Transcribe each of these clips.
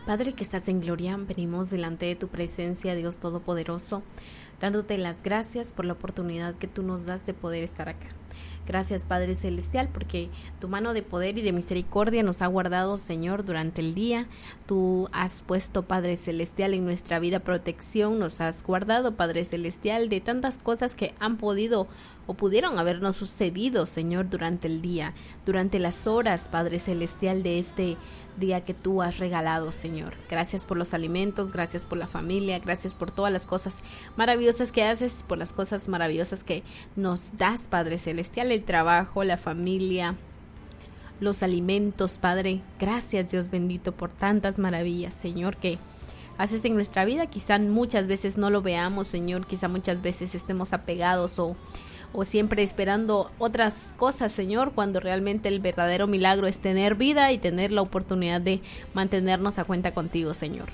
Padre que estás en gloria, venimos delante de tu presencia, Dios Todopoderoso, dándote las gracias por la oportunidad que tú nos das de poder estar acá. Gracias, Padre Celestial, porque tu mano de poder y de misericordia nos ha guardado, Señor, durante el día. Tú has puesto, Padre Celestial, en nuestra vida protección, nos has guardado, Padre Celestial, de tantas cosas que han podido o pudieron habernos sucedido, Señor, durante el día, durante las horas, Padre Celestial, de este día que tú has regalado, Señor. Gracias por los alimentos, gracias por la familia, gracias por todas las cosas maravillosas que haces, por las cosas maravillosas que nos das, Padre Celestial, el trabajo, la familia, los alimentos, Padre. Gracias, Dios bendito, por tantas maravillas, Señor, que haces en nuestra vida. Quizá muchas veces no lo veamos, Señor, quizá muchas veces estemos apegados o siempre esperando otras cosas, Señor, cuando realmente el verdadero milagro es tener vida y tener la oportunidad de mantenernos a cuenta contigo, Señor.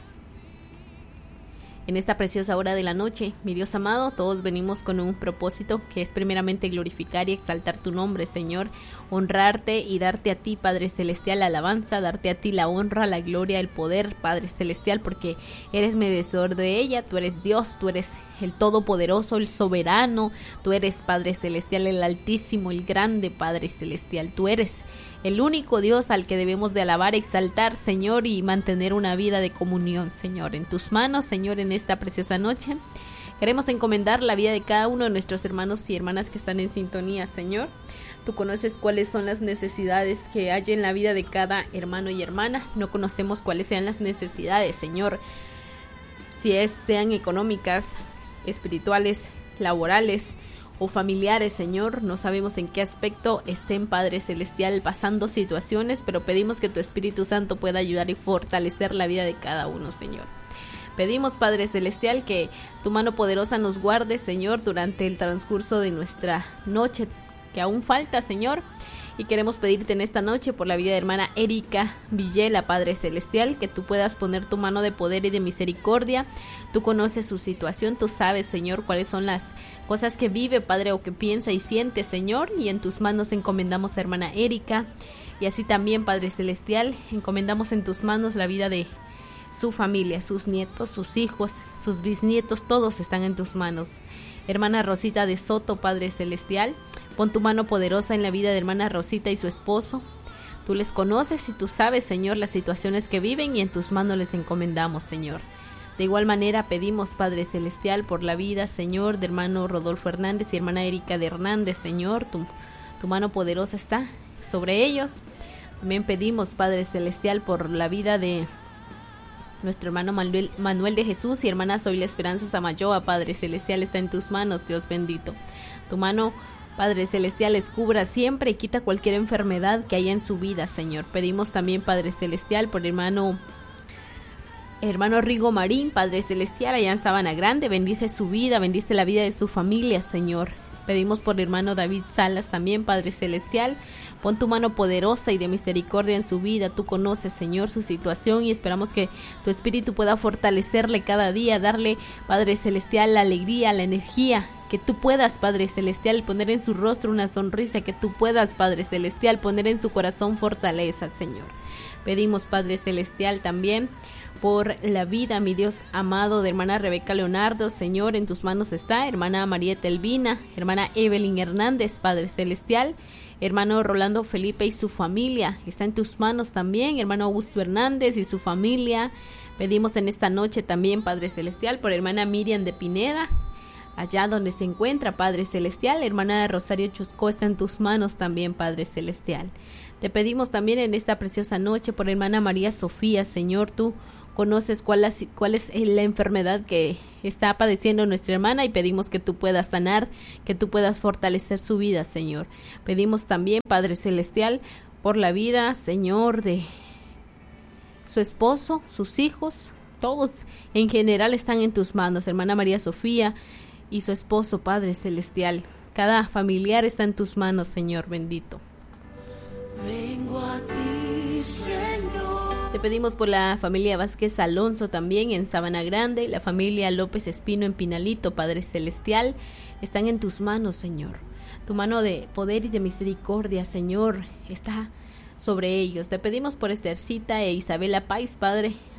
En esta preciosa hora de la noche, mi Dios amado, todos venimos con un propósito que es primeramente glorificar y exaltar tu nombre, Señor, honrarte y darte a ti, Padre Celestial, la alabanza, darte a ti la honra, la gloria, el poder, Padre Celestial, porque eres merecedor de ella. Tú eres Dios, tú eres el Todopoderoso, el Soberano, tú eres, Padre Celestial, el Altísimo, el Grande, Padre Celestial. Tú eres el único Dios al que debemos de alabar, exaltar, Señor, y mantener una vida de comunión, Señor. En tus manos, Señor, en esta preciosa noche, queremos encomendar la vida de cada uno de nuestros hermanos y hermanas que están en sintonía, Señor. Tú conoces cuáles son las necesidades que hay en la vida de cada hermano y hermana. No conocemos cuáles sean las necesidades, Señor, sean económicas, espirituales, laborales o familiares, Señor. No sabemos en qué aspecto estén, Padre Celestial, pasando situaciones, pero pedimos que tu Espíritu Santo pueda ayudar y fortalecer la vida de cada uno, Señor. Pedimos, Padre Celestial, que tu mano poderosa nos guarde, Señor, durante el transcurso de nuestra noche que aún falta, Señor. Y queremos pedirte en esta noche por la vida de hermana Erika Villela, Padre Celestial, que tú puedas poner tu mano de poder y de misericordia. Tú conoces su situación, tú sabes, Señor, cuáles son las cosas que vive, Padre, o que piensa y siente, Señor, y en tus manos encomendamos a hermana Erika. Y así también, Padre Celestial, encomendamos en tus manos la vida de su familia, sus nietos, sus hijos, sus bisnietos, todos están en tus manos. Hermana Rosita de Soto, Padre Celestial, pon tu mano poderosa en la vida de hermana Rosita y su esposo. Tú les conoces y tú sabes, Señor, las situaciones que viven y en tus manos les encomendamos, Señor. De igual manera pedimos, Padre Celestial, por la vida, Señor, de hermano Rodolfo Hernández y hermana Erika de Hernández, Señor. Tu mano poderosa está sobre ellos. También pedimos, Padre Celestial, por la vida de nuestro hermano Manuel de Jesús y hermana Zoila Esperanza Samayoa, Padre Celestial, está en tus manos, Dios bendito. Tu mano, Padre Celestial, les cubra siempre y quita cualquier enfermedad que haya en su vida, Señor. Pedimos también, Padre Celestial, por hermano Rigo Marín, Padre Celestial, allá en Sabana Grande. Bendice su vida, bendice la vida de su familia, Señor. Pedimos por hermano David Salas también, Padre Celestial. Pon tu mano poderosa y de misericordia en su vida. Tú conoces, Señor, su situación y esperamos que tu Espíritu pueda fortalecerle cada día, darle, Padre Celestial, la alegría, la energía, que tú puedas, Padre Celestial, poner en su rostro una sonrisa, que tú puedas, Padre Celestial, poner en su corazón fortaleza, Señor. Pedimos, Padre Celestial, también por la vida, mi Dios amado, de hermana Rebeca Leonardo, Señor, en tus manos está, hermana Marieta Elvina, hermana Evelyn Hernández, Padre Celestial, hermano Rolando Felipe y su familia, está en tus manos también, hermano Augusto Hernández y su familia. Pedimos en esta noche también, Padre Celestial, por hermana Miriam de Pineda, allá donde se encuentra, Padre Celestial, hermana Rosario Chusco está en tus manos también, Padre Celestial. Te pedimos también en esta preciosa noche por hermana María Sofía, Señor, tú conoces cuál es la enfermedad que está padeciendo nuestra hermana y pedimos que tú puedas sanar, que tú puedas fortalecer su vida, Señor. Pedimos también, Padre Celestial, por la vida, Señor, de su esposo, sus hijos, todos en general están en tus manos, hermana María Sofía y su esposo, Padre Celestial. Cada familiar está en tus manos, Señor bendito. Vengo a ti, Señor. Te pedimos por la familia Vázquez Alonso también en Sabana Grande, la familia López Espino en Pinalito, Padre Celestial, están en tus manos, Señor. Tu mano de poder y de misericordia, Señor, está sobre ellos. Te pedimos por Estercita e Isabela Pais, Padre,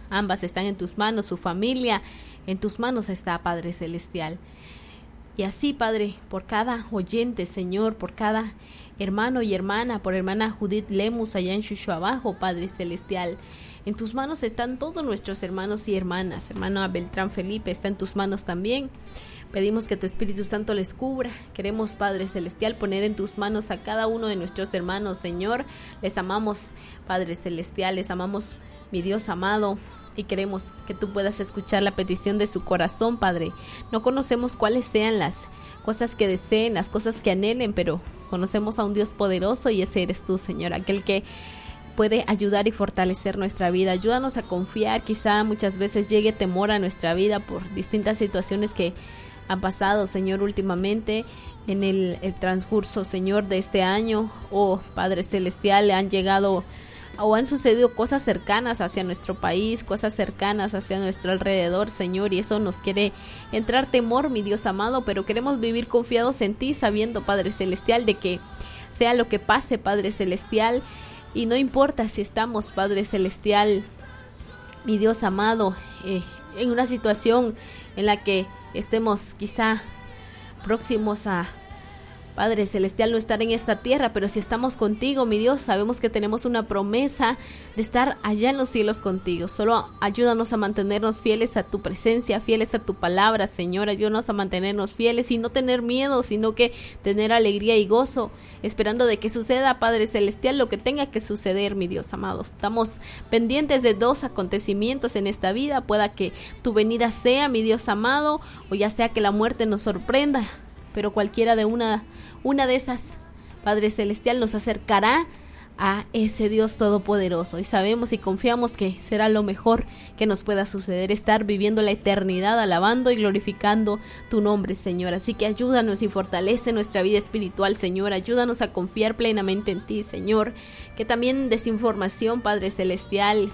Ambas están en tus manos, su familia en tus manos está, Padre Celestial. Y así, Padre, por cada oyente, Señor, por cada hermano y hermana, por hermana Judith Lemus allá en Chucho Abajo, Padre Celestial. En tus manos están todos nuestros hermanos y hermanas. Hermano Beltrán Felipe está en tus manos también. Pedimos que tu Espíritu Santo les cubra. Queremos, Padre Celestial, poner en tus manos a cada uno de nuestros hermanos, Señor. Les amamos, Padre Celestial, les amamos, mi Dios amado. Y queremos que tú puedas escuchar la petición de su corazón, Padre. No conocemos cuáles sean las cosas que deseen, las cosas que anhelen, pero conocemos a un Dios poderoso y ese eres tú, Señor, aquel que puede ayudar y fortalecer nuestra vida. Ayúdanos a confiar. Quizá muchas veces llegue temor a nuestra vida por distintas situaciones que han pasado, Señor, últimamente en el transcurso, Señor, de este año. Oh, Padre Celestial, han llegado o han sucedido cosas cercanas hacia nuestro país, cosas cercanas hacia nuestro alrededor, Señor, y eso nos quiere entrar temor, mi Dios amado, pero queremos vivir confiados en ti, sabiendo, Padre Celestial, de que sea lo que pase, Padre Celestial, y no importa si estamos, Padre Celestial, mi Dios amado, en una situación en la que estemos quizá próximos a, Padre Celestial, no estar en esta tierra, pero si estamos contigo, mi Dios, sabemos que tenemos una promesa de estar allá en los cielos contigo. Solo ayúdanos a mantenernos fieles a tu presencia, fieles a tu palabra, Señor. Ayúdanos a mantenernos fieles y no tener miedo, sino que tener alegría y gozo, esperando de que suceda, Padre Celestial, lo que tenga que suceder, mi Dios amado. Estamos pendientes de 2 acontecimientos en esta vida. Pueda que tu venida sea, mi Dios amado, o ya sea que la muerte nos sorprenda, pero cualquiera de una de esas, Padre Celestial, nos acercará a ese Dios todopoderoso, y sabemos y confiamos que será lo mejor que nos pueda suceder, estar viviendo la eternidad alabando y glorificando tu nombre, Señor. Así que ayúdanos y fortalece nuestra vida espiritual, Señor. Ayúdanos a confiar plenamente en ti, Señor. Que también desinformación, Padre Celestial,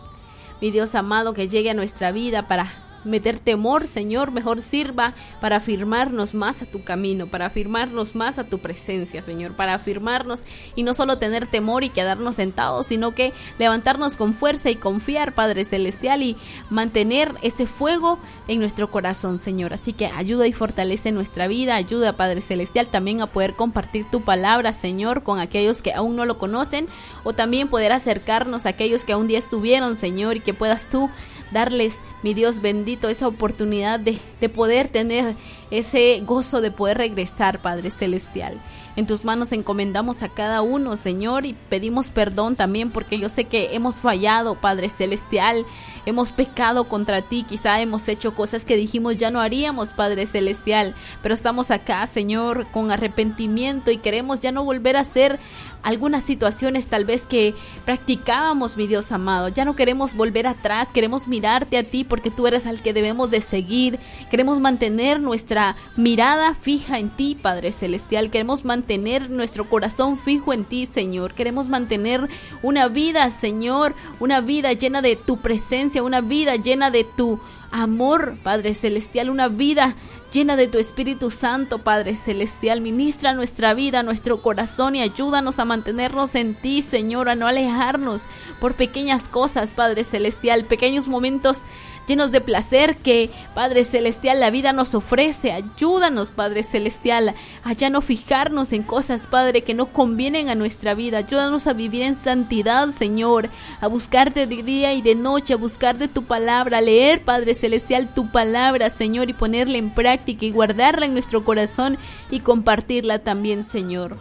mi Dios amado, que llegue a nuestra vida para meter temor, Señor, mejor sirva para afirmarnos más a tu camino, para afirmarnos más a tu presencia, Señor, para afirmarnos y no solo tener temor y quedarnos sentados, sino que levantarnos con fuerza y confiar, Padre Celestial, y mantener ese fuego en nuestro corazón, Señor. Así que ayuda y fortalece nuestra vida, ayuda, Padre Celestial, también a poder compartir tu palabra, Señor, con aquellos que aún no lo conocen, o también poder acercarnos a aquellos que un día estuvieron, Señor, y que puedas tú darles, mi Dios bendito, esa oportunidad de poder tener ese gozo de poder regresar, Padre Celestial. En tus manos encomendamos a cada uno, Señor, y pedimos perdón también porque yo sé que hemos fallado, Padre Celestial, hemos pecado contra ti, quizá hemos hecho cosas que dijimos ya no haríamos, Padre Celestial, pero estamos acá, Señor, con arrepentimiento y queremos ya no volver a hacer algunas situaciones tal vez que practicábamos, mi Dios amado. Ya no queremos volver atrás, queremos mirarte a ti porque tú eres al que debemos de seguir. Queremos mantener nuestra mirada fija en ti, Padre Celestial. Queremos mantener nuestro corazón fijo en ti, Señor. Queremos mantener una vida, Señor, una vida llena de tu presencia, una vida llena de tu amor, Padre Celestial, una vida llena de tu Espíritu Santo, Padre Celestial. Ministra nuestra vida, nuestro corazón y ayúdanos a mantenernos en ti, Señor, a no alejarnos por pequeñas cosas, Padre Celestial, pequeños momentos llenos de placer que, Padre Celestial, la vida nos ofrece. Ayúdanos, Padre Celestial, a ya no fijarnos en cosas, Padre, que no convienen a nuestra vida. Ayúdanos a vivir en santidad, Señor, a buscarte de día y de noche, a buscar de tu palabra, a leer, Padre Celestial, tu palabra, Señor, y ponerla en práctica y guardarla en nuestro corazón y compartirla también, Señor.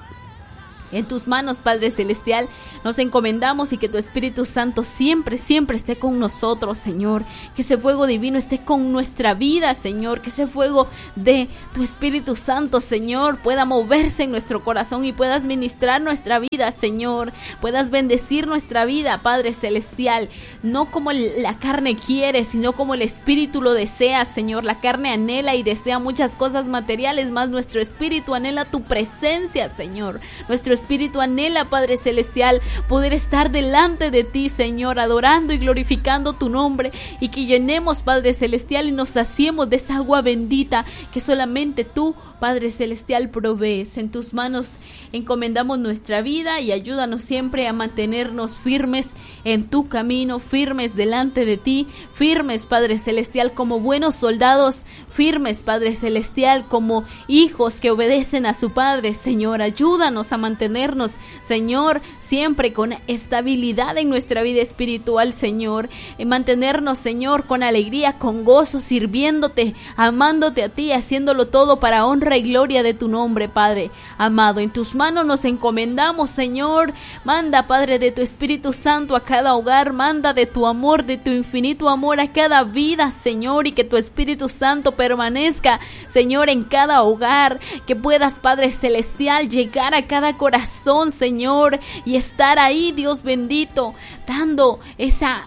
En tus manos, Padre Celestial, nos encomendamos y que tu Espíritu Santo siempre, siempre esté con nosotros, Señor. Que ese fuego divino esté con nuestra vida, Señor. Que ese fuego de tu Espíritu Santo, Señor, pueda moverse en nuestro corazón y puedas ministrar nuestra vida, Señor. Puedas bendecir nuestra vida, Padre Celestial. No como la carne quiere, sino como el Espíritu lo desea, Señor. La carne anhela y desea muchas cosas materiales, más nuestro Espíritu anhela tu presencia, Señor. Nuestro Espíritu anhela, Padre Celestial, poder estar delante de ti, Señor, adorando y glorificando tu nombre, y que llenemos, Padre Celestial, y nos saciemos de esa agua bendita que solamente tú, Padre Celestial, provees. En tus manos encomendamos nuestra vida y ayúdanos siempre a mantenernos firmes en tu camino, firmes delante de ti, firmes, Padre Celestial, como buenos soldados, firmes, Padre Celestial, como hijos que obedecen a su Padre. Señor, ayúdanos a mantenernos, Señor, siempre con estabilidad en nuestra vida espiritual, Señor, en mantenernos, Señor, con alegría, con gozo, sirviéndote, amándote a ti, haciéndolo todo para honra y gloria de tu nombre, Padre amado. En tus manos nos encomendamos, Señor. Manda, Padre, de tu Espíritu Santo a cada hogar, manda de tu amor, de tu infinito amor a cada vida, Señor, y que tu Espíritu Santo permanezca, Señor, en cada hogar, que puedas, Padre Celestial, llegar a cada corazón, Señor, y estar ahí, Dios bendito, dando esa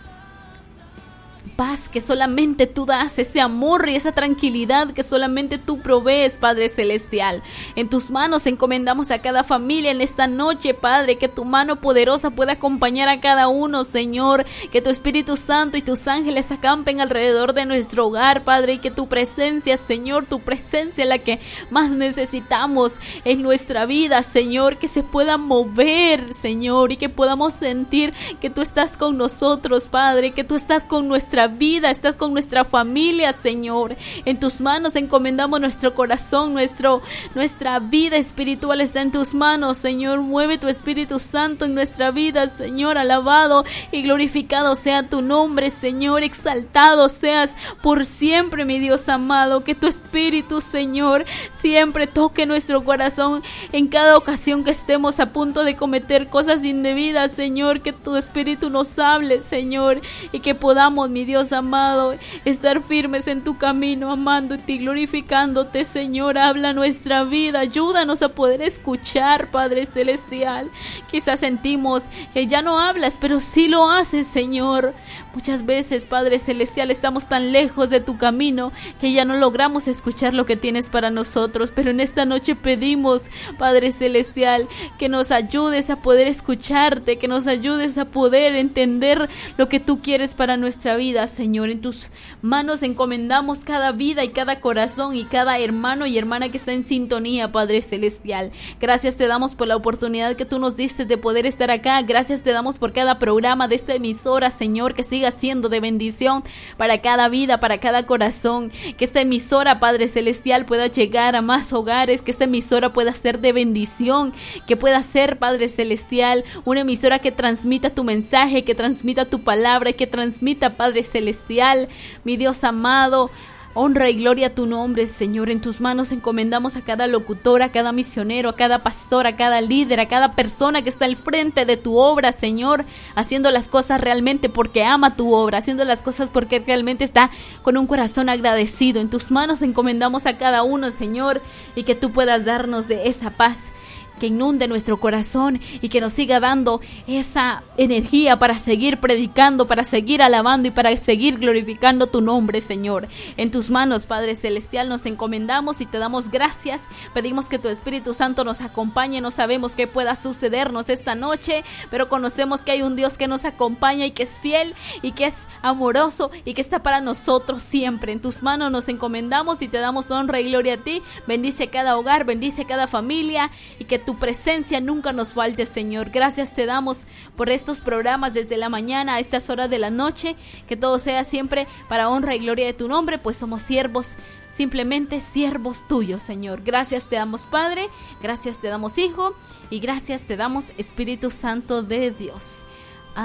paz que solamente tú das, ese amor y esa tranquilidad que solamente tú provees, Padre Celestial. En tus manos encomendamos a cada familia en esta noche, Padre, que tu mano poderosa pueda acompañar a cada uno, Señor, que tu Espíritu Santo y tus ángeles acampen alrededor de nuestro hogar, Padre, y que tu presencia, Señor, tu presencia es la que más necesitamos en nuestra vida, Señor, que se pueda mover, Señor, y que podamos sentir que tú estás con nosotros, Padre, que tú estás con nuestra vida, estás con nuestra familia, Señor. En tus manos encomendamos nuestro corazón, nuestra vida espiritual está en tus manos, Señor. Mueve tu Espíritu Santo en nuestra vida, Señor. Alabado y glorificado sea tu nombre, Señor. Exaltado seas por siempre, mi Dios amado. Que tu Espíritu, Señor, siempre toque nuestro corazón en cada ocasión que estemos a punto de cometer cosas indebidas, Señor. Que tu Espíritu nos hable, Señor, y que podamos, mi Dios amado, estar firmes en tu camino, amándote y glorificándote, Señor. Habla nuestra vida, ayúdanos a poder escuchar, Padre Celestial. Quizás sentimos que ya no hablas, pero sí lo haces, Señor. Muchas veces, Padre Celestial, estamos tan lejos de tu camino que ya no logramos escuchar lo que tienes para nosotros, pero en esta noche pedimos, Padre Celestial, que nos ayudes a poder escucharte, que nos ayudes a poder entender lo que tú quieres para nuestra vida, Señor. En tus manos encomendamos cada vida y cada corazón y cada hermano y hermana que está en sintonía, Padre Celestial. Gracias te damos por la oportunidad que tú nos diste de poder estar acá. Gracias te damos por cada programa de esta emisora, Señor, que siga siendo de bendición para cada vida, para cada corazón. Que esta emisora, Padre Celestial, pueda llegar a más hogares, que esta emisora pueda ser de bendición, que pueda ser, Padre Celestial, una emisora que transmita tu mensaje, que transmita tu palabra, que transmita, Padre Celestial, mi Dios amado, honra y gloria a tu nombre, Señor. En tus manos encomendamos a cada locutor, a cada misionero, a cada pastor, a cada líder, a cada persona que está al frente de tu obra, Señor, haciendo las cosas realmente porque ama tu obra, haciendo las cosas porque realmente está con un corazón agradecido. En tus manos encomendamos a cada uno, Señor, y que tú puedas darnos de esa paz que inunde nuestro corazón y que nos siga dando esa energía para seguir predicando, para seguir alabando y para seguir glorificando tu nombre, Señor. En tus manos, Padre Celestial, nos encomendamos y te damos gracias. Pedimos que tu Espíritu Santo nos acompañe. No sabemos qué pueda sucedernos esta noche, pero conocemos que hay un Dios que nos acompaña y que es fiel y que es amoroso y que está para nosotros siempre. En tus manos nos encomendamos y te damos honra y gloria a ti. Bendice cada hogar, bendice cada familia y que tu presencia nunca nos falte, Señor. Gracias te damos por estos programas desde la mañana a estas horas de la noche. Que todo sea siempre para honra y gloria de tu nombre, pues somos siervos, simplemente siervos tuyos, Señor. Gracias te damos, Padre, gracias te damos, Hijo, y gracias te damos, Espíritu Santo de Dios.